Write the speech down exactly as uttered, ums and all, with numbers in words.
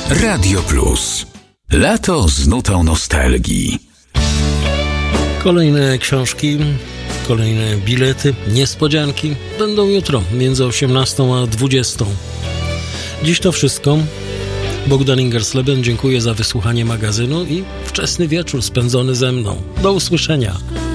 Radio Plus. Lato z nutą nostalgii. Kolejne książki, kolejne bilety, niespodzianki będą jutro między osiemnastą a dwudziestą. Dziś to wszystko. Bogdan Ingersleben, dziękuję za wysłuchanie magazynu i wczesny wieczór spędzony ze mną. Do usłyszenia.